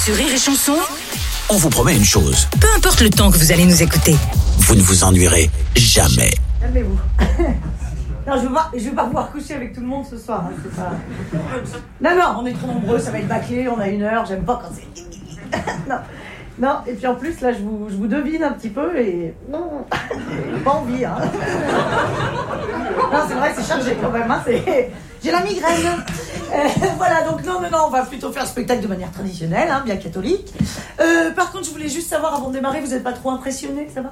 Sur Rire et Chanson, On vous promet une chose, peu importe le temps que vous allez nous écouter. vous ne vous ennuierez jamais. Calmez-vous. Non, je veux pas pouvoir coucher avec tout le monde ce soir. Hein, c'est pas... Non, on est trop nombreux, ça va être bâclé, on a 1 heure, j'aime pas quand c'est... Non, et puis en plus, là, je vous devine un petit peu et... Non, j'ai pas envie, hein. Non, c'est vrai, c'est chargé quand même, hein, j'ai la migraine. Voilà, donc non, on va plutôt faire le spectacle de manière traditionnelle, hein, bien catholique. Par contre, je voulais juste savoir, avant de démarrer, vous êtes pas trop impressionnés, ça va ?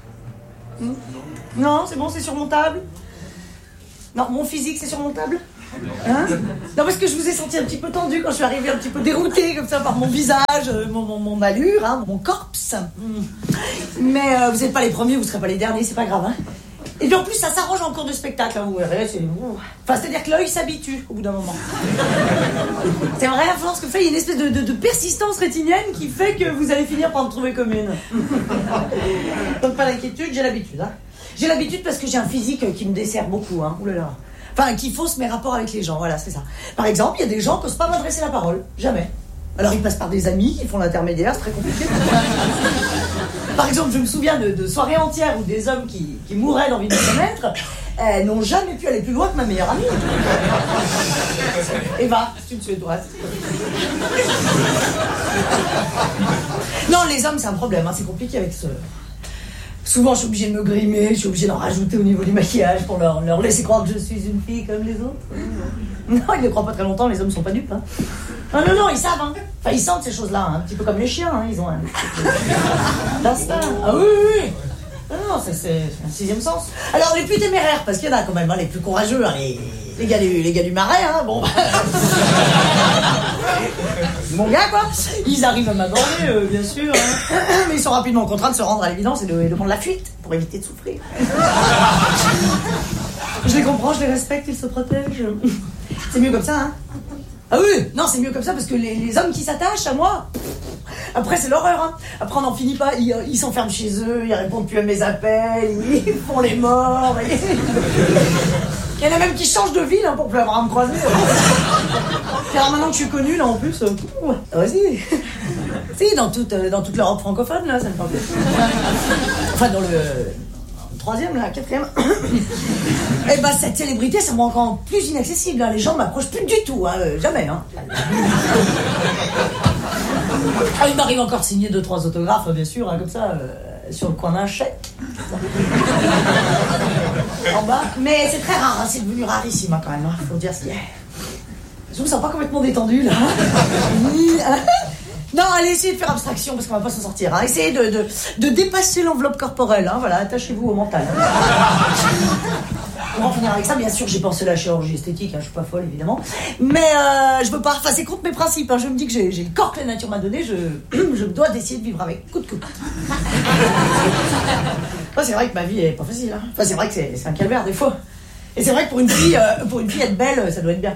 Non, c'est bon, c'est surmontable ? Non, mon physique, c'est surmontable ? Hein ? Non, parce que je vous ai senti un petit peu tendu quand je suis arrivée, un petit peu déroutée comme ça par mon visage, mon allure, hein, mon corps. Mais vous n'êtes pas les premiers, vous ne serez pas les derniers, c'est pas grave. Hein. Et puis en plus, ça s'arrange en cours de spectacle, hein, vous verrez. C'est-à-dire que l'œil s'habitue au bout d'un moment. C'est vrai, à force que fait, il y a une espèce de persistance rétinienne qui fait que vous allez finir par me trouver commune. Donc pas d'inquiétude, j'ai l'habitude. Hein. J'ai l'habitude parce que j'ai un physique qui me dessert beaucoup. Hein. Ouh là là. Enfin, qui fausse mes rapports avec les gens, voilà, c'est ça. Par exemple, il y a des gens qui n'osent pas m'adresser la parole, jamais. Alors ils passent par des amis qui font l'intermédiaire, c'est très compliqué. Par exemple, je me souviens de soirées entières où des hommes qui mouraient d'envie de me connaître n'ont jamais pu aller plus loin que ma meilleure amie. Eva, c'est une Suédoise. Non, les hommes, c'est un problème, hein, c'est compliqué avec ce... Souvent, je suis obligée de me grimer, je suis obligée d'en rajouter au niveau du maquillage pour leur laisser croire que je suis une fille comme les autres. Non, ils ne croient pas très longtemps, les hommes sont pas dupes. Hein. Non, ils savent. Hein. Enfin, ils sentent ces choses-là, hein. Un petit peu comme les chiens, hein. Ils ont un d'instinct. Ah oui. Non, c'est un 6e sens. Alors, les plus téméraires, parce qu'il y en a quand même, hein, les plus courageux, hein, les gars du marais, hein, bon. Mon gars, quoi. Ils arrivent à m'aborder, bien sûr. Hein. Mais ils sont rapidement contraints de se rendre à l'évidence et de prendre la fuite pour éviter de souffrir. Je les comprends, je les respecte, ils se protègent. C'est mieux comme ça, hein. Ah oui, non, c'est mieux comme ça parce que les hommes qui s'attachent à moi, après c'est l'horreur, hein. Après on n'en finit pas, ils s'enferment chez eux, ils répondent plus à mes appels, ils font les morts. Il y en a même qui changent de ville, hein, pour plus avoir à me croiser. Car maintenant que je suis connue, là en plus, vas-y. Si, dans toute l'Europe francophone, là, ça me parle. Enfin, dans le 3e, là, 4e. Et bah, cette célébrité, ça me rend encore plus inaccessible. Hein. Les gens ne m'approchent plus du tout, hein, jamais. Hein. Ah, il m'arrive encore de signer 2-3 autographes, bien sûr, hein, comme ça, sur le coin d'un chèque. En bas. Mais c'est très rare, hein, c'est devenu rarissime, hein, quand même. Hein, faut dire ce qu'il y a. Je me sens pas complètement détendue, là. Non, allez, essayez de faire abstraction, parce qu'on va pas s'en sortir. Hein. Essayez de dépasser l'enveloppe corporelle. Hein. Voilà, attachez-vous au mental. Hein. On va en finir avec ça. Bien sûr, j'ai pensé à la chirurgie esthétique. Hein. Je suis pas folle, évidemment. Mais je veux pas... Enfin, c'est contre mes principes. Hein. Je me dis que j'ai le corps que la nature m'a donné. Je dois d'essayer de vivre avec. Coûte que coûte. C'est vrai que ma vie est pas facile. Hein. Enfin, c'est vrai que c'est un calvaire, des fois. Et c'est vrai que pour une fille être belle, ça doit être bien.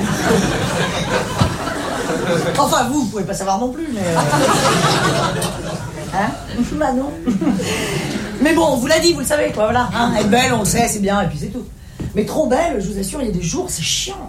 Enfin, vous pouvez pas savoir non plus, mais... Hein ? Bah non. Mais bon, on vous l'a dit, vous le savez, quoi, voilà. Hein, être belle, on le sait, c'est bien, et puis c'est tout. Mais trop belle, je vous assure, il y a des jours, c'est chiant.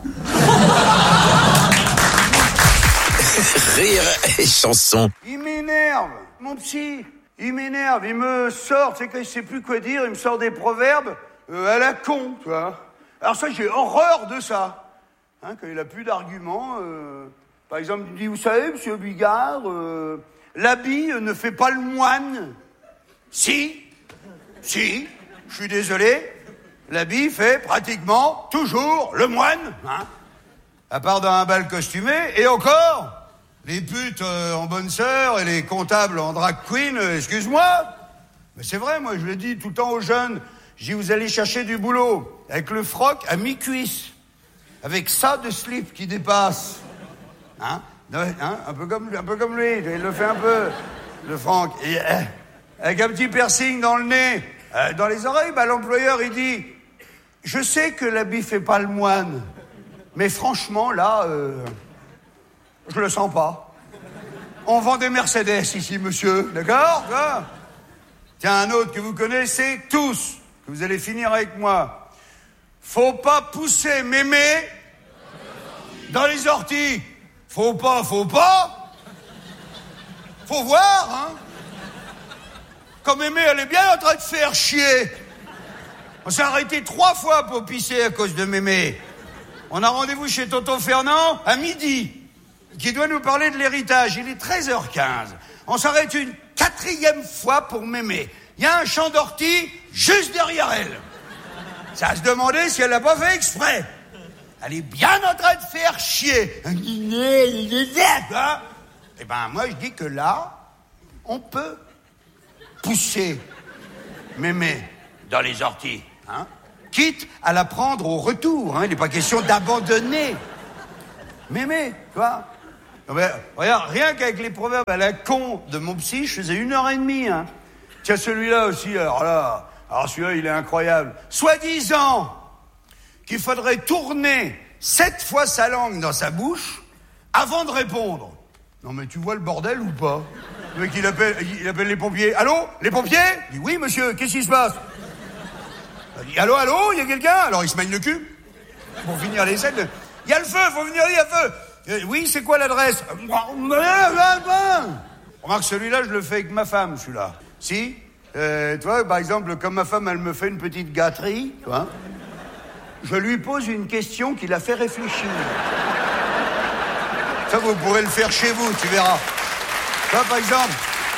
Rire et Chanson. Il m'énerve, mon psy. Il m'énerve, il me sort, tu sais, quand il sait plus quoi dire, il me sort des proverbes à la con, tu vois. Alors ça, j'ai horreur de ça. Hein, quand il a plus d'arguments... Par exemple, il dit, vous savez, monsieur Bigard, l'habit ne fait pas le moine. Si, je suis désolé, l'habit fait pratiquement toujours le moine. Hein, à part dans un bal costumé, et encore, les putes en bonne sœur et les comptables en drag queen, excuse-moi. Mais c'est vrai, moi, je le dis tout le temps aux jeunes, je dis, vous allez chercher du boulot avec le froc à mi-cuisse, avec ça de slip qui dépasse. Hein, un peu comme lui, il le fait un peu, le Franck. Et, avec un petit piercing dans le nez, dans les oreilles, bah, l'employeur, il dit, je sais que l'habit fait pas le moine, mais franchement, là, je le sens pas. On vend des Mercedes ici, monsieur, d'accord ? Tiens, un autre que vous connaissez tous, que vous allez finir avec moi. Faut pas pousser mémé dans les orties. Faut pas. Faut voir, hein. Comme Mémé, elle est bien en train de faire chier. On s'est arrêté 3 fois pour pisser à cause de Mémé. On a rendez-vous chez Tonton Fernand à midi, qui doit nous parler de l'héritage. Il est 13h15. On s'arrête une 4e fois pour Mémé. Il y a un champ d'ortie juste derrière elle. Ça se demandait si elle l'a pas fait exprès. Elle est bien en train de faire chier. Hein? Eh ben, moi, je dis que là, on peut pousser Mémé dans les orties, hein? Quitte à la prendre au retour, hein? Il n'est pas question d'abandonner Mémé, tu vois. Regarde, rien qu'avec les proverbes à la con de mon psy, je faisais 1h30, hein. Tiens, celui-là aussi, alors celui-là, il est incroyable. Soi-disant qu'il faudrait tourner 7 fois sa langue dans sa bouche avant de répondre. Non, mais tu vois le bordel ou pas? Le mec, il appelle les pompiers. Allô? Les pompiers? Il dit, oui, monsieur, qu'est-ce qui se passe? Il dit, allô, il y a quelqu'un? Alors, il se mène le cul. Pour finir les scènes. Il y a le feu, faut venir, il y a le feu. Oui, c'est quoi l'adresse? Remarque, celui-là, je le fais avec ma femme, celui-là. Si? Tu vois, par exemple, comme ma femme, elle me fait une petite gâterie, tu vois, je lui pose une question qui la fait réfléchir. Ça, vous pourrez le faire chez vous, tu verras. Toi, par exemple,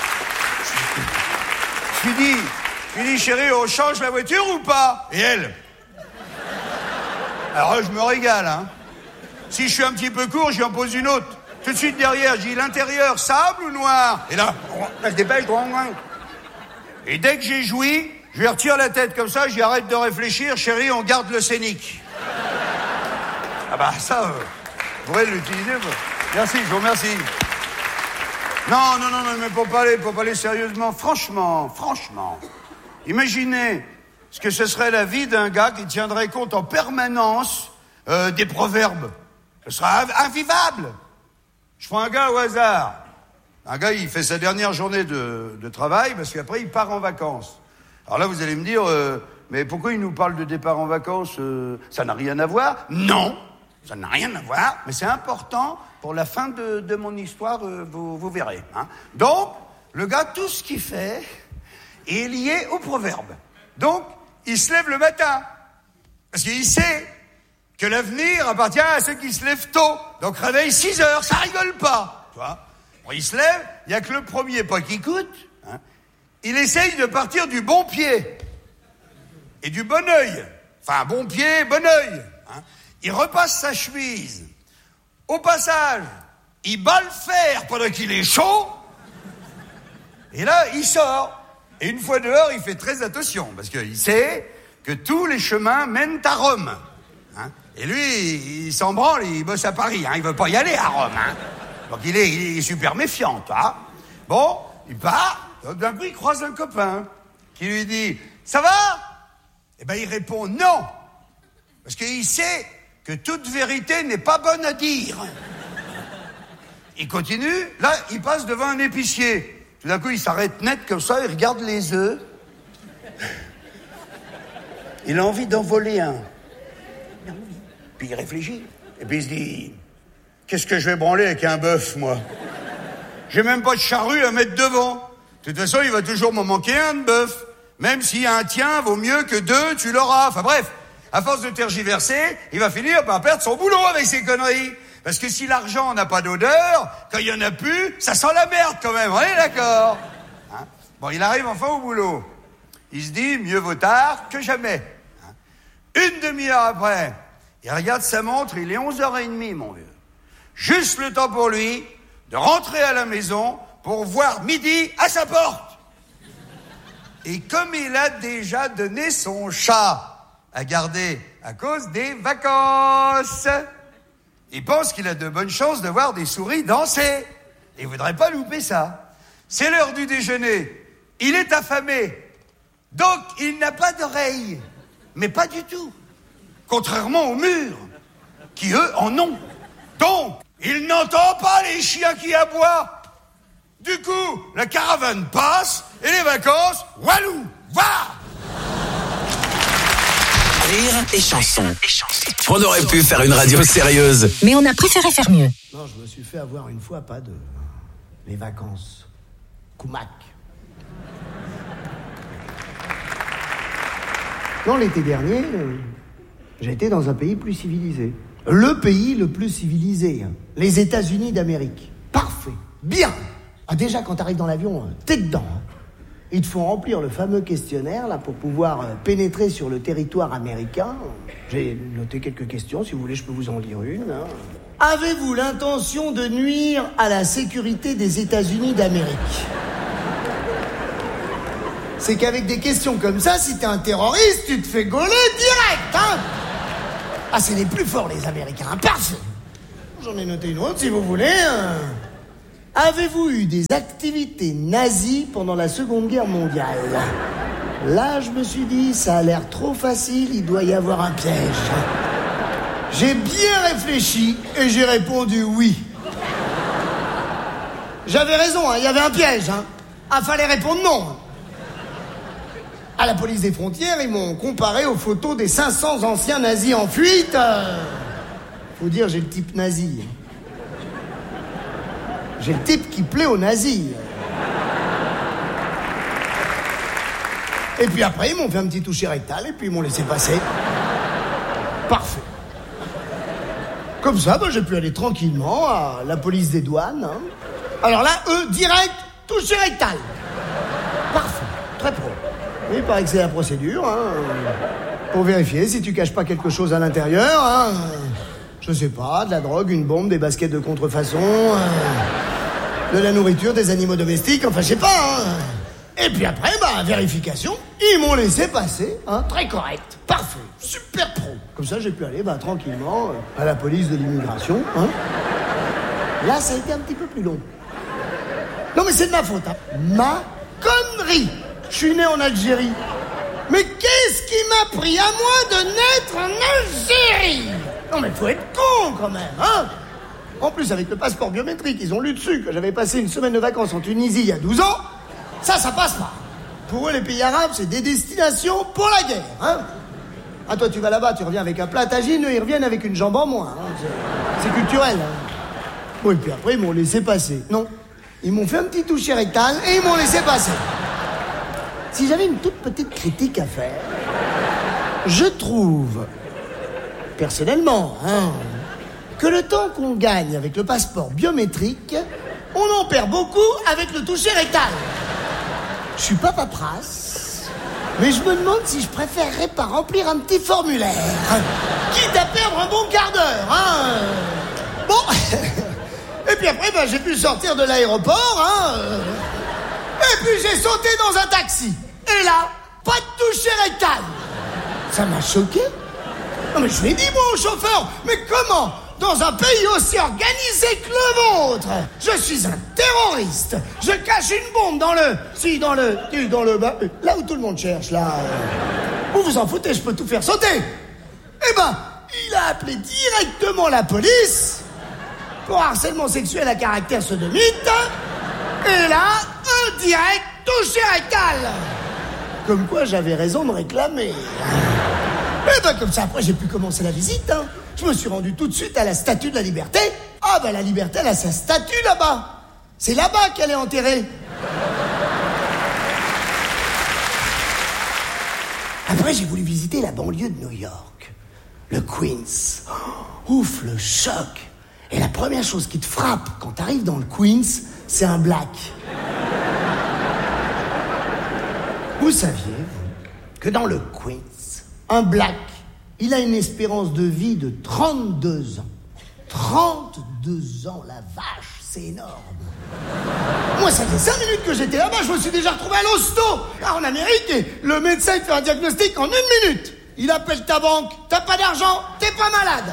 je lui dis, chérie, on change la voiture ou pas? Et elle? Alors là, je me régale, hein. Si je suis un petit peu court, j'y en pose une autre. Tout de suite derrière, je dis, l'intérieur, sable ou noir? Et là, elle se dépêche, et dès que j'ai joui, je lui retire la tête comme ça, j'y arrête de réfléchir, chérie, on garde le scénic. Ah bah ça, vous pourrez l'utiliser. Merci, je vous remercie. Non, mais pour parler sérieusement, franchement, imaginez ce que ce serait la vie d'un gars qui tiendrait compte en permanence des proverbes. Ce serait invivable. Je prends un gars au hasard. Un gars, il fait sa dernière journée de travail parce qu'après, il part en vacances. Alors là, vous allez me dire, mais pourquoi il nous parle de départ en vacances? Ça n'a rien à voir? Non, ça n'a rien à voir, mais c'est important pour la fin de mon histoire, vous verrez. Hein. Donc, le gars, tout ce qu'il fait est lié au proverbe. Donc, il se lève le matin parce qu'il sait que l'avenir appartient à ceux qui se lèvent tôt. Donc, réveil 6h, ça rigole pas, tu vois. Bon, il se lève, il n'y a que le premier pas qui coûte. Hein. Il essaye de partir du bon pied et du bon œil. Enfin, bon pied, bon œil. Hein. Il repasse sa chemise. Au passage, il bat le fer pendant qu'il est chaud. Et là, il sort. Et une fois dehors, il fait très attention parce qu'il sait que tous les chemins mènent à Rome. Hein. Et lui, il s'en branle, il bosse à Paris. Hein. Il veut pas y aller à Rome. Hein. Donc il est super méfiant, toi. Bon, il part, d'un coup il croise un copain qui lui dit « Ça va ?» Eh ben il répond « Non !» Parce qu'il sait que toute vérité n'est pas bonne à dire. Il continue, là il passe devant un épicier. Tout d'un coup il s'arrête net comme ça, il regarde les œufs. Il a envie d'en voler un. Puis il réfléchit, et puis il se dit... Qu'est-ce que je vais branler avec un bœuf, moi? J'ai même pas de charrue à mettre devant. De toute façon, il va toujours m'en manquer un de bœuf. Même si un tien vaut mieux que 2, tu l'auras. Enfin bref, à force de tergiverser, il va finir par perdre son boulot avec ces conneries. Parce que si l'argent n'a pas d'odeur, quand il y en a plus, ça sent la merde quand même, on est d'accord? Hein? Bon, il arrive enfin au boulot. Il se dit, mieux vaut tard que jamais. Hein? Une demi-heure après, il regarde sa montre, il est 11h30, mon vieux. Juste le temps pour lui de rentrer à la maison pour voir midi à sa porte. Et comme il a déjà donné son chat à garder à cause des vacances, il pense qu'il a de bonnes chances de voir des souris danser. Il voudrait pas louper ça. C'est l'heure du déjeuner. Il est affamé. Donc, il n'a pas d'oreilles. Mais pas du tout. Contrairement aux murs, qui eux en ont. Donc, il n'entend pas les chiens qui aboient. Du coup, la caravane passe et les vacances, walou, va. Rire et chanson. On aurait pu faire une radio sérieuse. Mais on a préféré faire mieux. Non, je me suis fait avoir une fois, pas de... les vacances. Koumak. Non, l'été dernier, j'ai été dans un pays plus civilisé. Le pays le plus civilisé, hein. Les États-Unis d'Amérique. Parfait, bien. Ah, déjà, quand t'arrives dans l'avion, t'es dedans. Hein. Ils te font remplir le fameux questionnaire là pour pouvoir pénétrer sur le territoire américain. J'ai noté quelques questions, si vous voulez, je peux vous en lire une. Hein. Avez-vous l'intention de nuire à la sécurité des États-Unis d'Amérique ? C'est qu'avec des questions comme ça, si t'es un terroriste, tu te fais gauler direct, hein. Ah, c'est les plus forts, les Américains, parfait. J'en ai noté une autre, si vous voulez. Avez-vous eu des activités nazies pendant la Seconde Guerre mondiale ? Là, je me suis dit, ça a l'air trop facile, il doit y avoir un piège. J'ai bien réfléchi et j'ai répondu oui. J'avais raison, hein, il y avait un piège. Hein. Ah, fallait répondre non. À la police des frontières, ils m'ont comparé aux photos des 500 anciens nazis en fuite. Faut dire, j'ai le type nazi. J'ai le type qui plaît aux nazis. Et puis après, ils m'ont fait un petit toucher rectal et puis ils m'ont laissé passer. Parfait. Comme ça, j'ai pu aller tranquillement à la police des douanes. Hein. Alors là, eux, direct, toucher rectal. Parfait. Très pro. Il paraît que c'est la procédure, hein, pour vérifier si tu caches pas quelque chose à l'intérieur, hein. Je sais pas, de la drogue, une bombe, des baskets de contrefaçon, de la nourriture, des animaux domestiques, enfin je sais pas, hein. Et puis après, vérification, ils m'ont laissé passer, hein, très correct, parfait, super pro. Comme ça, j'ai pu aller, tranquillement, à la police de l'immigration, hein. Là, ça a été un petit peu plus long. Non mais c'est de ma faute, hein. Ma connerie. Je suis né en Algérie. Mais qu'est-ce qui m'a pris à moi de naître en Algérie ? Non mais faut être con quand même, hein ? En plus, avec le passeport biométrique, ils ont lu dessus que j'avais passé une semaine de vacances en Tunisie il y a 12 ans. Ça passe pas. Pour eux, les pays arabes, c'est des destinations pour la guerre, hein ? Ah, toi, tu vas là-bas, tu reviens avec un plat à tagine, eux, ils reviennent avec une jambe en moins. Hein. C'est culturel, hein. Bon, et puis après, ils m'ont laissé passer. Non, ils m'ont fait un petit toucher rectal et ils m'ont laissé passer. Si j'avais une toute petite critique à faire, je trouve, personnellement, hein, que le temps qu'on gagne avec le passeport biométrique, on en perd beaucoup avec le toucher rectal. Je suis pas paperasse, mais je me demande si je préférerais pas remplir un petit formulaire, quitte à perdre un bon quart d'heure, hein. Bon, et puis après, j'ai pu sortir de l'aéroport, hein. Et puis j'ai sauté dans un taxi. Et là, pas de toucher rectal. Ça m'a choqué. Non mais je l'ai dit moi au chauffeur. Mais comment, dans un pays aussi organisé que le vôtre, je suis un terroriste. Je cache une bombe dans le... là où tout le monde cherche, là. Vous vous en foutez, je peux tout faire sauter. Eh il a appelé directement la police pour harcèlement sexuel à caractère sodomite. Et là, un direct toucher rectal. Comme quoi, j'avais raison de réclamer. Et comme ça, après, j'ai pu commencer la visite, hein. Je me suis rendu tout de suite à la Statue de la Liberté. Ah, la Liberté, elle a sa statue là-bas. C'est là-bas qu'elle est enterrée. Après, j'ai voulu visiter la banlieue de New York. Le Queens. Ouf, le choc. Et la première chose qui te frappe quand t'arrives dans le Queens, c'est un black. Vous saviez, vous, que dans le Queens, un black, il a une espérance de vie de 32 ans. 32 ans, la vache, c'est énorme. Moi, ça fait 5 minutes que j'étais là-bas, je me suis déjà retrouvé à l'hosto. En Amérique, et le médecin, il fait un diagnostic en 1 minute. Il appelle ta banque, t'as pas d'argent, t'es pas malade.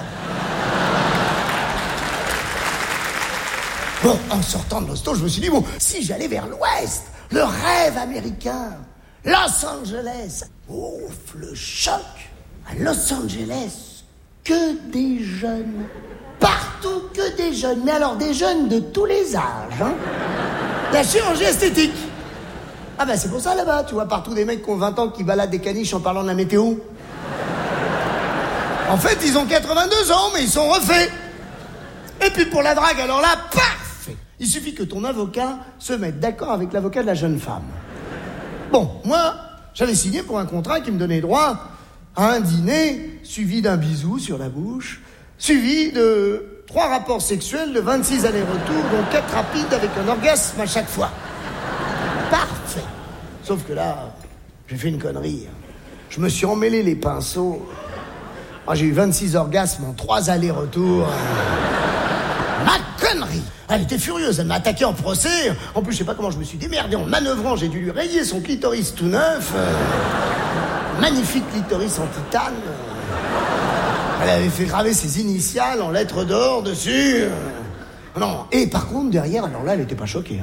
Bon, en sortant de l'hosto, je me suis dit, si j'allais vers l'ouest, le rêve américain, Los Angeles. Ouf, le choc. À Los Angeles, que des jeunes. Partout, que des jeunes. Mais alors, des jeunes de tous les âges, hein. La chirurgie esthétique. Ah c'est pour ça là-bas, tu vois partout des mecs qui ont 20 ans qui baladent des caniches en parlant de la météo. En fait, ils ont 82 ans, mais ils sont refaits. Et puis pour la drague, alors là, paf, Parfait. Il suffit que ton avocat se mette d'accord avec l'avocat de la jeune femme. Bon, moi, j'avais signé pour un contrat qui me donnait droit à un dîner, suivi d'un bisou sur la bouche, suivi de 3 rapports sexuels de 26 allers-retours, dont 4 rapides avec un orgasme à chaque fois. Parfait. Sauf que là, j'ai fait une connerie. Je me suis emmêlé les pinceaux. J'ai eu 26 orgasmes en 3 allers-retours. Ma connerie! Elle était furieuse, elle m'a attaqué en procès. En plus, je sais pas comment je me suis démerdé en manœuvrant. J'ai dû lui rayer son clitoris tout neuf. Magnifique clitoris en titane. Elle avait fait graver ses initiales en lettres d'or dessus. Non, et par contre, derrière, alors là, elle était pas choquée.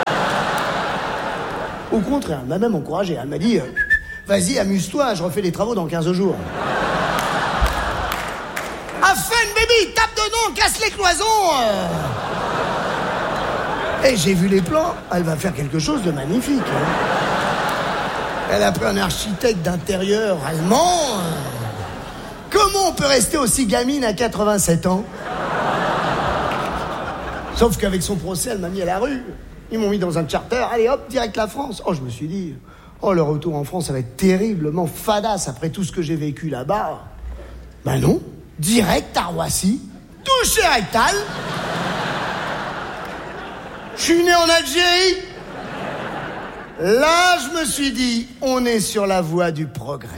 Au contraire, elle m'a même encouragé. Elle m'a dit, vas-y, amuse-toi, je refais les travaux dans 15 jours. Afin, baby, tape dedans, casse les cloisons. Et j'ai vu les plans, elle va faire quelque chose de magnifique. Elle a pris un architecte d'intérieur allemand. Comment on peut rester aussi gamine à 87 ans? Sauf qu'avec son procès, elle m'a mis à la rue. Ils m'ont mis dans un charter, allez hop, direct la France. Je me suis dit, le retour en France, ça va être terriblement fadasse après tout ce que j'ai vécu là-bas. Ben non, direct à Roissy, touché rectal. Je suis né en Algérie. Là, je me suis dit, on est sur la voie du progrès.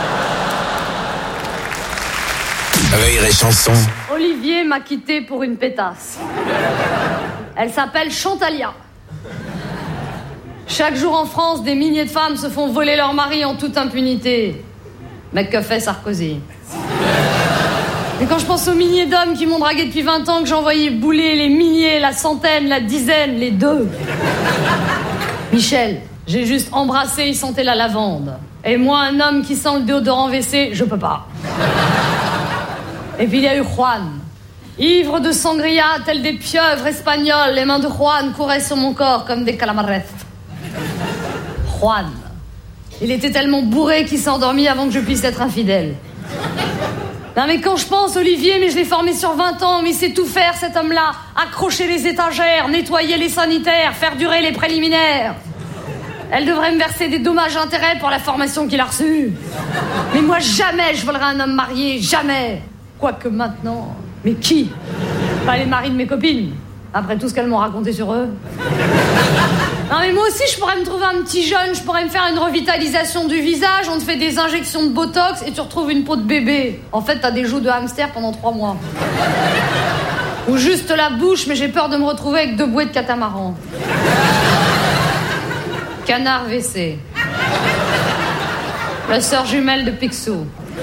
Rire et chanson. Olivier m'a quitté pour une pétasse. Elle s'appelle Chantalia. Chaque jour en France, des milliers de femmes se font voler leur mari en toute impunité. Mais que fait Sarkozy? Et quand je pense aux milliers d'hommes qui m'ont dragué depuis 20 ans, que j'ai envoyé bouler, les milliers, la centaine, la dizaine, les 2. Michel, j'ai juste embrassé, il sentait la lavande. Et moi, un homme qui sent le déodorant WC, je peux pas. Et puis il y a eu Juan. Ivre de sangria, tel des pieuvres espagnoles, les mains de Juan couraient sur mon corps comme des calamares. Juan. Il était tellement bourré qu'il s'est endormi avant que je puisse être infidèle. Non mais quand je pense, Olivier, mais je l'ai formé sur 20 ans, mais il sait tout faire cet homme-là. Accrocher les étagères, nettoyer les sanitaires, faire durer les préliminaires. Elle devrait me verser des dommages et intérêts pour la formation qu'il a reçue. Mais moi, jamais je volerai un homme marié, jamais. Quoique maintenant... Mais qui? Pas les maris de mes copines, après tout ce qu'elles m'ont raconté sur eux. Non mais moi aussi, je pourrais me trouver un petit jeune, je pourrais me faire une revitalisation du visage, on te fait des injections de botox et tu retrouves une peau de bébé. En fait, t'as des joues de hamster pendant 3 mois. Ou juste la bouche, mais j'ai peur de me retrouver avec 2 bouées de catamaran. Canard WC. La sœur jumelle de Picsou.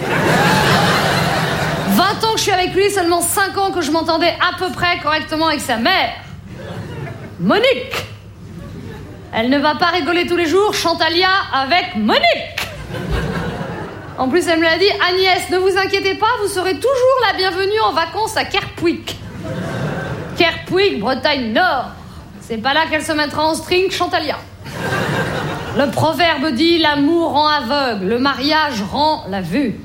20 ans que je suis avec lui, seulement 5 ans que je m'entendais à peu près correctement avec sa mère. Monique. Elle ne va pas rigoler tous les jours, Chantalia avec Monique. En plus, elle me l'a dit, Agnès, ne vous inquiétez pas, vous serez toujours la bienvenue en vacances à Kerpuig. Kerpuig, Bretagne Nord. C'est pas là qu'elle se mettra en string, Chantalia. Le proverbe dit, l'amour rend aveugle, le mariage rend la vue.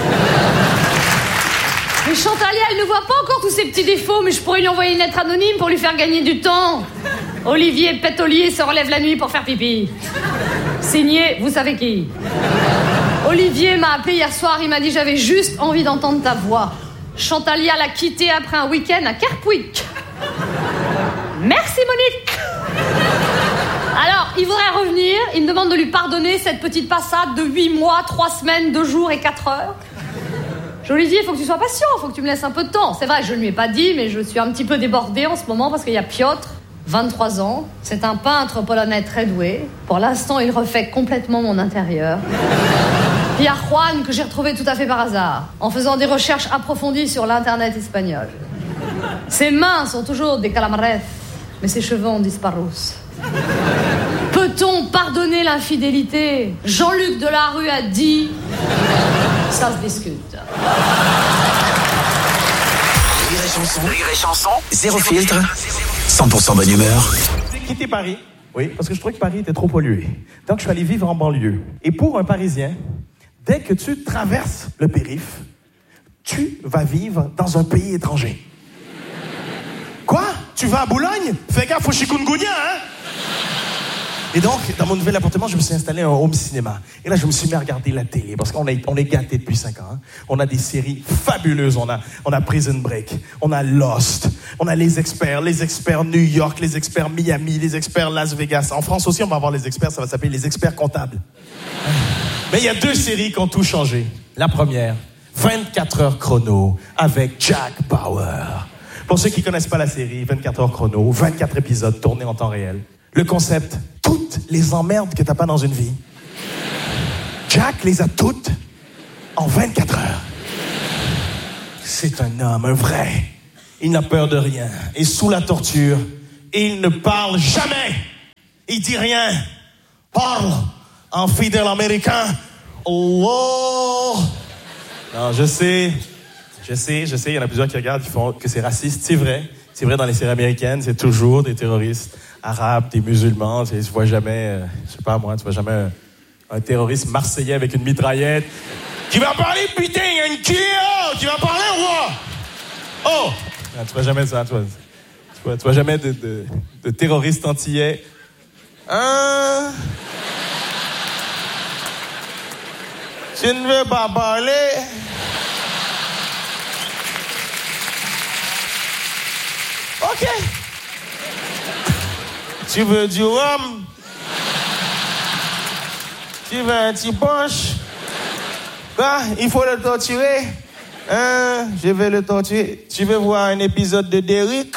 Mais Chantalia, elle ne voit pas encore tous ses petits défauts, mais je pourrais lui envoyer une lettre anonyme pour lui faire gagner du temps. Olivier Pétolier se relève la nuit pour faire pipi. Signé, vous savez qui. Olivier m'a appelé hier soir, il m'a dit j'avais juste envie d'entendre ta voix. Chantalia l'a quitté après un week-end à Kerpuig. Merci Monique. Alors, il voudrait revenir, il me demande de lui pardonner cette petite passade de 8 mois, 3 semaines, 2 jours et 4 heures. Olivier, il faut que tu sois patient, il faut que tu me laisses un peu de temps. C'est vrai, je ne lui ai pas dit, mais je suis un petit peu débordée en ce moment parce qu'il y a Piotr, 23 ans. C'est un peintre polonais très doué. Pour l'instant, il refait complètement mon intérieur. Puis il y a Juan, que j'ai retrouvé tout à fait par hasard, en faisant des recherches approfondies sur l'internet espagnol. Ses mains sont toujours des calamares, mais ses cheveux ont disparu. Peut-on pardonner l'infidélité? Jean-Luc Delarue a dit... Ça se discute. Rire et chanson. Zéro filtre. 100% bonne humeur. J'ai quitté Paris, oui, parce que je trouvais que Paris était trop pollué. Donc, je suis allé vivre en banlieue. Et pour un Parisien, dès que tu traverses le périph', tu vas vivre dans un pays étranger. Quoi? tu vas à Boulogne? Fais gaffe au chikungunya, hein? Et donc, dans mon nouvel appartement, je me suis installé un home cinéma. Et là, je me suis mis à regarder la télé, parce qu'on est gâtés depuis 5 ans. Hein. On a des séries fabuleuses. On a Prison Break, on a Lost, on a les experts New York, les experts Miami, les experts Las Vegas. En France aussi, on va avoir les experts, ça va s'appeler les experts comptables. Mais il y a 2 séries qui ont tout changé. La première, 24 heures chrono, avec Jack Bauer. Pour ceux qui connaissent pas la série, 24 heures chrono, 24 épisodes tournés en temps réel. Le concept, toutes les emmerdes que t'as pas dans une vie, Jack les a toutes en 24 heures. C'est un homme, un vrai. Il n'a peur de rien. Et sous la torture, il ne parle jamais. Il dit rien. Parle en fidèle américain. Oh! Non, je sais, il y en a plusieurs qui regardent, qui font que c'est raciste. C'est vrai dans les séries américaines, c'est toujours des terroristes arabes, des musulmans. Tu vois jamais, je sais pas moi, tu vois jamais un terroriste marseillais avec une mitraillette. Qui va parler, putain, il y a une Kia! Qui va parler, ou quoi? Oh! Non, tu vois jamais ça, tu vois jamais de terroristes antillais. Tu ne veux pas parler? OK. Tu veux du rhum? Tu veux un petit punch? Quoi? Il faut le torturer? Je vais le torturer. Tu veux voir un épisode de Derrick?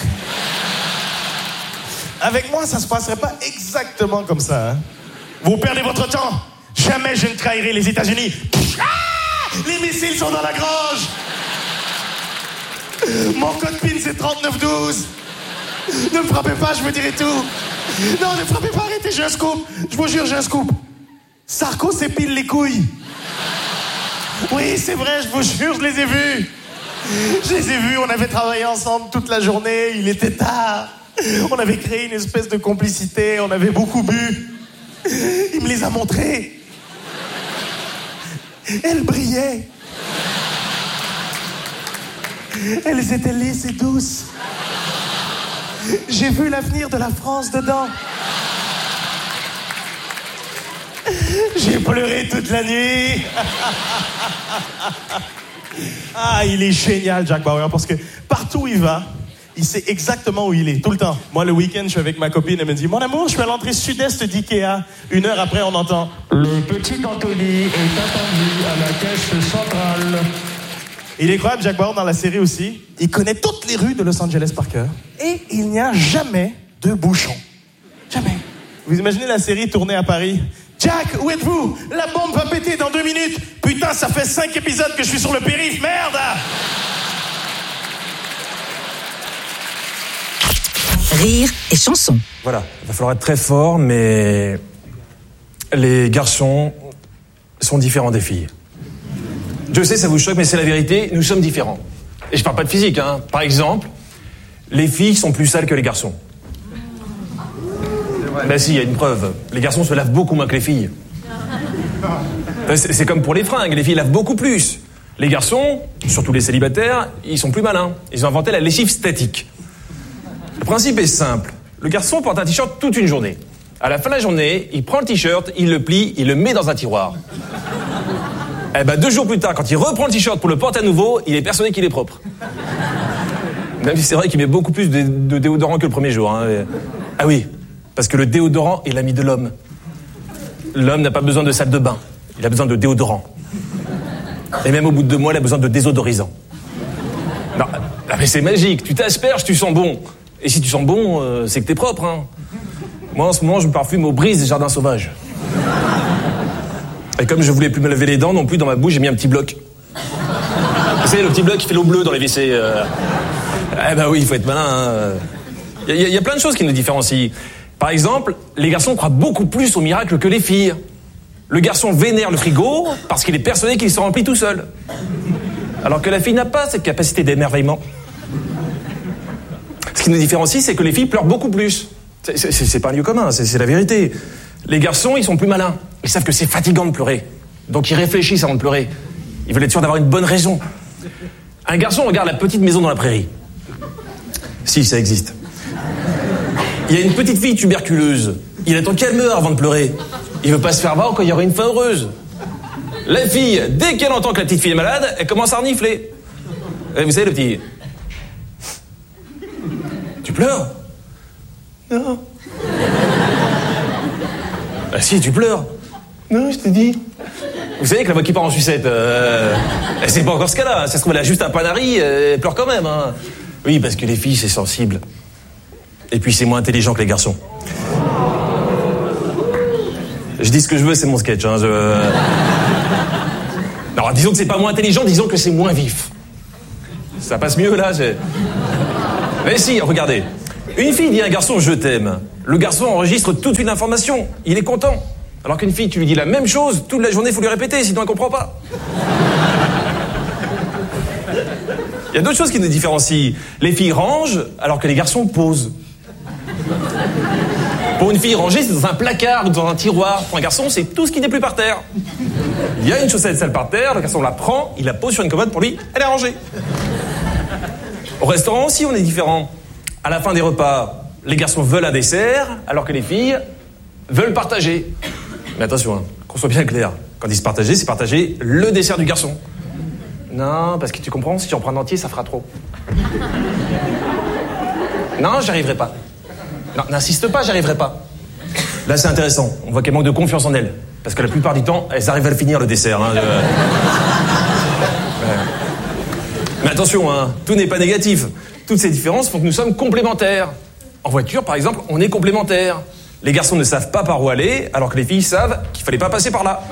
Avec moi, ça se passerait pas exactement comme ça. Hein? Vous perdez votre temps. Jamais je ne trahirai les États-Unis. Ah! Les missiles sont dans la grange. Mon code PIN, c'est 3912. Ne me frappez pas, je me dirai tout. Non, ne frappez pas, arrêtez, j'ai un scoop. Je vous jure, j'ai un scoop. Sarko s'épile les couilles. Oui, c'est vrai, je vous jure, je les ai vus. Je les ai vus, on avait travaillé ensemble toute la journée, il était tard. On avait créé une espèce de complicité, on avait beaucoup bu. Il me les a montrés. Elles brillaient. Elles étaient lisses et douces. J'ai vu l'avenir de la France dedans. J'ai pleuré toute la nuit. Ah, il est génial, Jack Bauer, parce que partout où il va, il sait exactement où il est, tout le temps. Moi, le week-end, je suis avec ma copine, elle me dit « Mon amour, je suis à l'entrée sud-est d'Ikea. » 1 heure après, on entend « Le petit Anthony est attendu à la caisse centrale. » Il est incroyable, Jack Bauer, dans la série aussi. Il connaît toutes les rues de Los Angeles par cœur. Et il n'y a jamais de bouchon. Jamais. Vous imaginez la série tournée à Paris? Jack, où êtes-vous? La bombe va péter dans 2 minutes. Putain, ça fait 5 épisodes que je suis sur le périph', merde! Rire et chanson. Voilà, il va falloir être très fort, mais les garçons sont différents des filles. Je sais, ça vous choque, mais c'est la vérité, nous sommes différents. Et je parle pas de physique, hein. Par exemple, les filles sont plus sales que les garçons. Ben si, il y a une preuve. Les garçons se lavent beaucoup moins que les filles. C'est comme pour les fringues, les filles lavent beaucoup plus. Les garçons, surtout les célibataires, ils sont plus malins. Ils ont inventé la lessive statique. Le principe est simple. Le garçon porte un t-shirt toute une journée. À la fin de la journée, il prend le t-shirt, il le plie, il le met dans un tiroir. Eh ben 2 jours plus tard, quand il reprend le t-shirt pour le porter à nouveau, il est persuadé qu'il est propre. Même si c'est vrai qu'il met beaucoup plus de déodorant que le premier jour. Hein. Ah oui, parce que le déodorant est l'ami de l'homme. L'homme n'a pas besoin de salle de bain, il a besoin de déodorant. Et même au bout de 2 mois, il a besoin de désodorisant. Non, mais c'est magique, tu t'asperges, tu sens bon. Et si tu sens bon, c'est que t'es propre. Hein. Moi, en ce moment, je me parfume aux brises des jardins sauvages. Et comme je voulais plus me laver les dents non plus, dans ma bouche, j'ai mis un petit bloc. Vous savez, le petit bloc qui fait l'eau bleue dans les WC. Eh ben oui, il faut être malin. Il y a plein de choses qui nous différencient. Par exemple, les garçons croient beaucoup plus au miracle que les filles. Le garçon vénère le frigo parce qu'il est persuadé qu'il se remplit tout seul. Alors que la fille n'a pas cette capacité d'émerveillement. Ce qui nous différencie, c'est que les filles pleurent beaucoup plus. C'est pas un lieu commun, c'est la vérité. Les garçons, ils sont plus malins. Ils savent que c'est fatigant de pleurer. Donc ils réfléchissent avant de pleurer. Ils veulent être sûrs d'avoir une bonne raison. Un garçon regarde la petite maison dans la prairie. Si, ça existe. Il y a une petite fille tuberculeuse. Il attend qu'elle meure avant de pleurer. Il veut pas se faire voir quand il y aura une fin heureuse. La fille, dès qu'elle entend que la petite fille est malade, elle commence à renifler. Et vous savez, le petit... Tu pleures? Non. Ah si, tu pleures. Non, je t'ai dit. Vous savez que la voix qui part en sucette, c'est pas encore ce cas-là. Ça se trouve, elle a juste un panari, elle pleure quand même. Hein. Oui, parce que les filles, c'est sensible. Et puis, c'est moins intelligent que les garçons. Je dis ce que je veux, c'est mon sketch. Hein, Alors, disons que c'est pas moins intelligent, disons que c'est moins vif. Ça passe mieux, là, Mais si, regardez. Une fille dit à un garçon « je t'aime ». Le garçon enregistre toute une information. Il est content. Alors qu'une fille, tu lui dis la même chose, toute la journée, il faut lui répéter, sinon elle comprend pas. Il y a d'autres choses qui nous différencient. Les filles rangent, alors que les garçons posent. Pour une fille, ranger, c'est dans un placard ou dans un tiroir. Pour un garçon, c'est tout ce qui n'est plus par terre. Il y a une chaussette sale par terre, le garçon la prend, il la pose sur une commode, pour lui, elle est rangée. Au restaurant aussi, on est différents. À la fin des repas, les garçons veulent un dessert, alors que les filles veulent partager. Mais attention, hein, qu'on soit bien clair. Quand ils disent partager, c'est partager le dessert du garçon. Non, parce que tu comprends, si j'en prends un entier, ça fera trop. Non, j'y arriverai pas. Non, n'insiste pas, j'y arriverai pas. Là, c'est intéressant. On voit qu'elles manquent de confiance en elles. Parce que la plupart du temps, elles arrivent à le finir, le dessert. Hein, Mais attention, hein, tout n'est pas négatif. Toutes ces différences font que nous sommes complémentaires. En voiture, par exemple, on est complémentaires. Les garçons ne savent pas par où aller, alors que les filles savent qu'il fallait pas passer par là.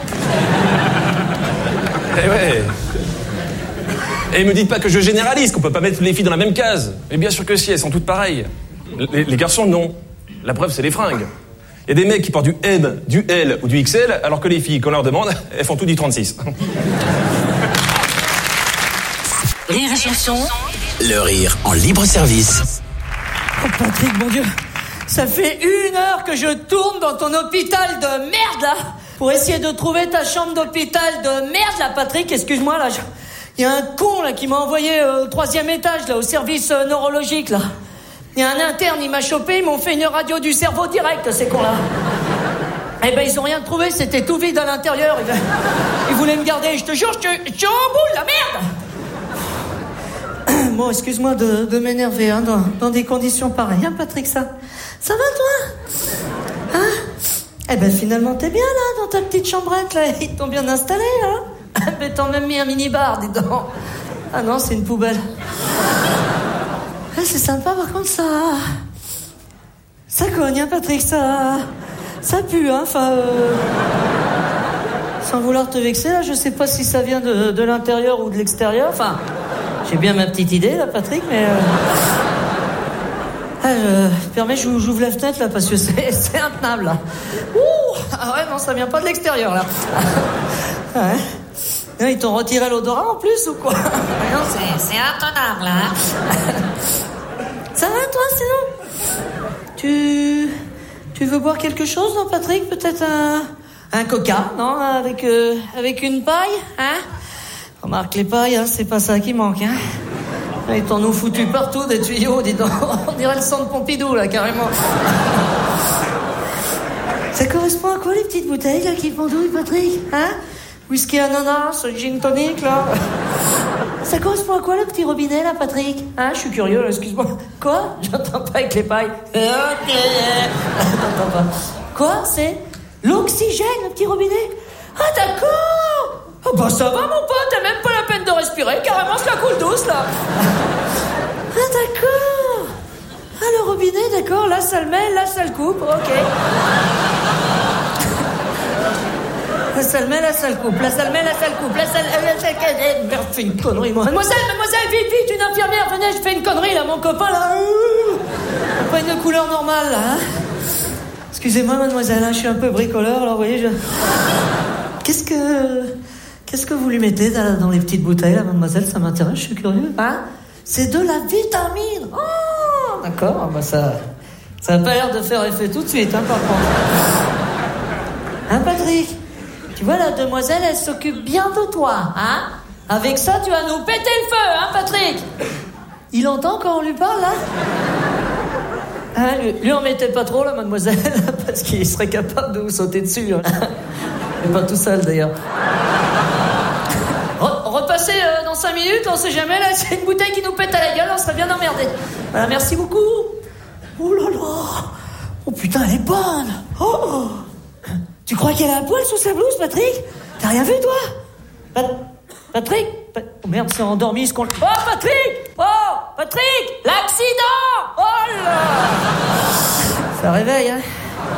Eh ouais. Et me dites pas que je généralise, qu'on peut pas mettre les filles dans la même case. Mais bien sûr que si, elles sont toutes pareilles. Les garçons, non. La preuve, c'est les fringues. Il y a des mecs qui portent du M, du L ou du XL, alors que les filles, quand on leur demande, elles font tout du 36. Rire et chanson. Le rire en libre service. Oh Patrick, mon Dieu, ça fait 1 heure que je tourne dans ton hôpital de merde, là, pour essayer de trouver ta chambre d'hôpital de merde, là, Patrick, excuse-moi, là, il y a un con, là, qui m'a envoyé au 3e étage, là, au service neurologique, là. Il y a un interne, il m'a chopé, ils m'ont fait une radio du cerveau direct, ces cons-là. Eh ben, ils ont rien trouvé, c'était tout vide à l'intérieur. Ils voulaient me garder, je te jure, je suis en boule, la merde. Bon, excuse-moi de m'énerver, hein, dans des conditions pareilles, hein, Patrick, ça va, toi? Hein? Eh ben, finalement, t'es bien, là, dans ta petite chambrette, là, ils t'ont bien installé, hein? Mais t'en même mis un mini-bar, dis donc. Ah non, c'est une poubelle. Ah, c'est sympa, par contre, ça cogne, hein, Patrick, ça pue, hein, enfin, sans vouloir te vexer, là, je sais pas si ça vient de l'intérieur ou de l'extérieur, enfin, j'ai bien ma petite idée, là, Patrick, mais, permets, j'ouvre la fenêtre, là, parce que c'est intenable, là. Ouh, ah ouais, non, ça vient pas de l'extérieur, là. Ouais. Ils t'ont retiré l'odorat, en plus, ou quoi? Non, c'est intenable, là. Ça va, toi, sinon? Tu veux boire quelque chose, non, Patrick? Peut-être un coca, non? Avec une paille, hein? Remarque, les pailles, hein, c'est pas ça qui manque, hein? Ils t'en ont foutu partout, des tuyaux, dis donc. On dirait le centre Pompidou, là, carrément. Ça correspond à quoi, les petites bouteilles, là, qui pendouillent, Patrick? Hein? Whisky ananas, gin tonic, là. Ça correspond à quoi, le petit robinet, là, Patrick? Hein, je suis curieux, là, excuse-moi. Quoi? J'entends pas avec les pailles. Ok. J'entends pas. Quoi? C'est l'oxygène, le petit robinet? Ah, d'accord. Ah, bah, ça va, mon pote, t'as même pas la peine de respirer. Carrément, ça coule douce, là. Ah, d'accord. Ah, le robinet, d'accord. Là, ça le met, là, ça le coupe. Ok. Là, ça le met, là, ça le coupe. Là, ça le met, là, ça le coupe. Là, ça le... Merde, fais une connerie, moi. Mademoiselle, vite, une infirmière, venez, je fais une connerie, là, mon copain, là. Pas une couleur normale, là. Hein. Excusez-moi, mademoiselle, hein, je suis un peu bricoleur, alors, vous voyez, Qu'est-ce que vous lui mettez dans les petites bouteilles, là, mademoiselle? Ça m'intéresse, je suis curieux. Hein? C'est de la vitamine. Oh, d'accord, bah ça a pas l'air de faire effet tout de suite, hein, par contre. Hein, Patrick? Tu vois, la demoiselle, elle s'occupe bien de toi, hein? Avec ça, tu vas nous péter le feu, hein, Patrick? Il entend quand on lui parle, là? Hein, lui en mettez pas trop, là, mademoiselle, parce qu'il serait capable de vous sauter dessus. Hein. Mais pas tout seul, d'ailleurs. Repassez dans 5 minutes, on sait jamais, là, c'est une bouteille qui nous pète à la gueule, on serait bien emmerdés. Voilà, merci beaucoup. Oh là là. Oh putain, elle est bonne. Oh. Tu crois qu'elle a un poil sous sa blouse, Patrick? T'as rien vu, toi? Patrick? Oh merde, c'est endormi ce con... Oh, Patrick! Oh, Patrick! L'accident! Oh là! Ça réveille, hein?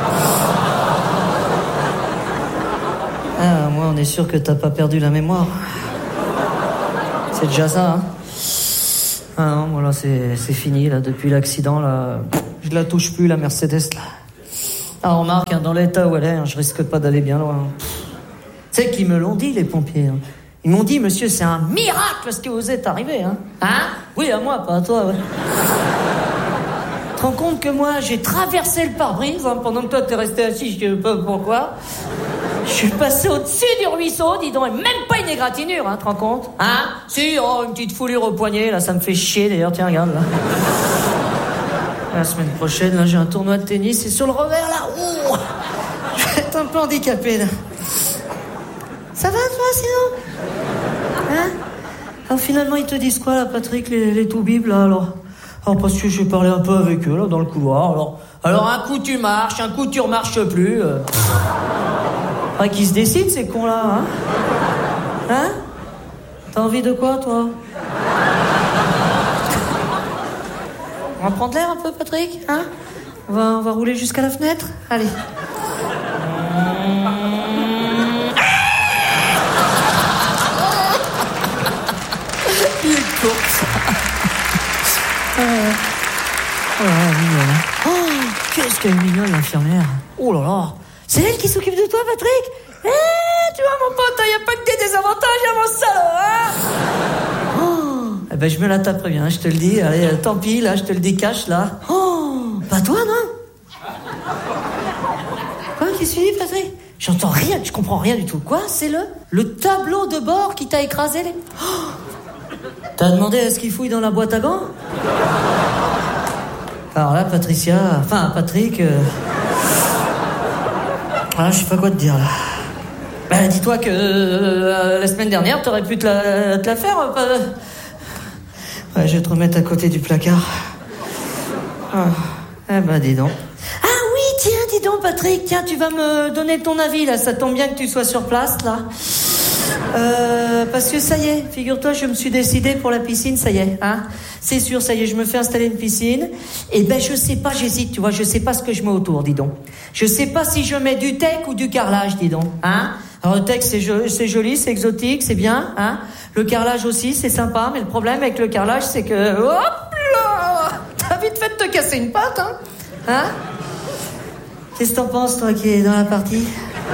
Ah, moi, on est sûr que t'as pas perdu la mémoire. C'est déjà ça, hein? Ah non, moi, là, c'est fini, là, depuis l'accident, là... Je la touche plus, la Mercedes, là. Ah, remarque, hein, dans l'état où elle est, hein, je risque pas d'aller bien loin. Tu sais qu'ils me l'ont dit, les pompiers, hein. Ils m'ont dit, monsieur, c'est un miracle ce qui vous est arrivé, hein? Hein? Oui, à moi, pas à toi, ouais. Tu te rends compte que moi, j'ai traversé le pare-brise, hein, pendant que toi, t'es resté assis, je sais pas pourquoi. Je suis passé au-dessus du ruisseau, dis donc, et même pas une égratignure, hein, tu te rends compte? Hein? Si, oh, une petite foulure au poignet, là, ça me fait chier, d'ailleurs, tiens, regarde, là. La semaine prochaine, là, j'ai un tournoi de tennis, et sur le revers, là, ouh, je vais être un peu handicapé, là. Ça va, toi, sinon? Hein? Alors, finalement, ils te disent quoi, là, Patrick, les toubibs, là, alors? Alors, parce que j'ai parlé un peu avec eux, là, dans le couloir, alors un coup, tu marches, un coup, tu remarches plus. Faudrait qu'ils se décident, ces cons-là, hein? Hein? T'as envie de quoi, toi? On va prendre l'air un peu, Patrick, hein? On va rouler jusqu'à la fenêtre? Allez. Il est court, ça. Mignonne. Oh, qu'est-ce qu'elle est mignonne, l'infirmière. Oh là là. C'est elle qui s'occupe de toi, Patrick? Tu vois, mon pote, y a pas que des désavantages à mon salaud, hein? Oh, eh ben, je me la taperai bien, je te le dis. Allez, tant pis, là, je te le décache, là. Oh, pas toi, non? Quoi, qu'est-ce que tu dis, Patrick? J'entends rien, je comprends rien du tout. Quoi, c'est le tableau de bord qui t'a écrasé les... Oh, t'as demandé à ce qu'il fouille dans la boîte à gants? Alors là, Patrick... Ah, je sais pas quoi te dire, là. Bah, dis-toi que la semaine dernière, t'aurais pu te la faire. Ouais, je vais te remettre à côté du placard. Ah, eh ben, dis donc. Ah oui, tiens, dis donc, Patrick, tiens, tu vas me donner ton avis, là. Ça tombe bien que tu sois sur place, là. Parce que ça y est, figure-toi, je me suis décidé pour la piscine, ça y est, hein. C'est sûr, ça y est, je me fais installer une piscine. Et ben, je sais pas, j'hésite, tu vois, je sais pas ce que je mets autour, dis donc. Je sais pas si je mets du teck ou du carrelage, dis donc, hein. Alors, le teck, c'est joli, c'est exotique, c'est bien, hein. Le carrelage aussi, c'est sympa, mais le problème avec le carrelage, c'est que, hop là, t'as vite fait de te casser une patte, hein. Hein? Qu'est-ce que t'en penses, toi, qui es dans la partie?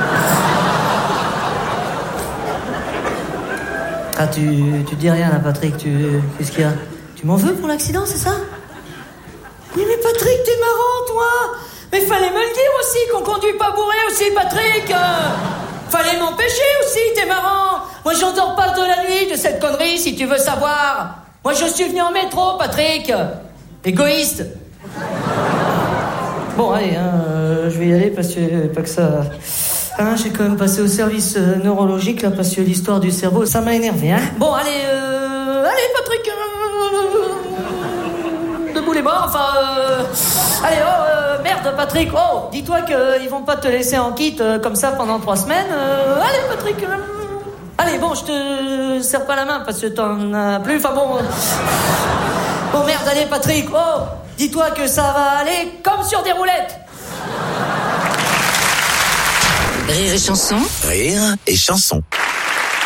Ah, tu dis rien, là, Patrick, qu'est-ce qu'il y a? Tu m'en veux pour l'accident, c'est ça? Oui, mais Patrick, t'es marrant, toi! Mais fallait me le dire aussi, qu'on conduit pas bourré aussi, Patrick! Fallait m'empêcher aussi, t'es marrant! Moi, j'en dors pas de la nuit de cette connerie, si tu veux savoir! Moi, je suis venu en métro, Patrick! Égoïste! Bon, allez, hein, je vais y aller parce que pas que ça... Hein, j'ai quand même passé au service neurologique, là, parce que l'histoire du cerveau, ça m'a énervé, hein. Bon, allez, Patrick, debout les bras, enfin, allez, merde, Patrick, oh, dis-toi qu'ils vont pas te laisser en kit comme ça pendant 3 semaines, allez, Patrick, allez, bon, je te serre pas la main, parce que t'en as plus, enfin bon, bon, merde, allez, Patrick, oh, dis-toi que ça va aller comme sur des roulettes. Rire et chanson. Rire et chanson.